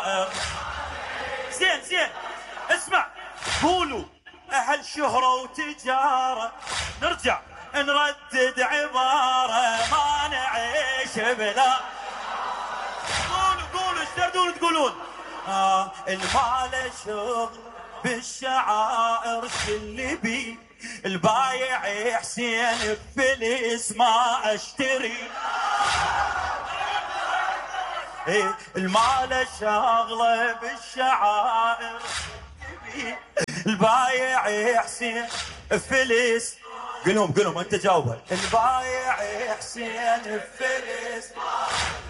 زين زين اسمع، قولوا أهل شهرة وتجارة، نرجع نردد عبارة ما نعيش بلا. قولوا ايش تردون تقولون؟ المال شغل بالشعائر شل بي، البايع حسين بفلس ما اشتري. المال شغله بالشعائر البايع حسين فلس. قلهم انت جاوبها. البايع حسين فلس